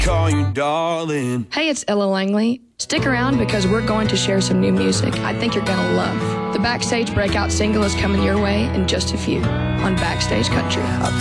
call you darling. Hey, it's Ella Langley. Stick around because we're going to share some new music I think you're going to love. The Backstage Breakout single is coming your way in just a few on Backstage Country.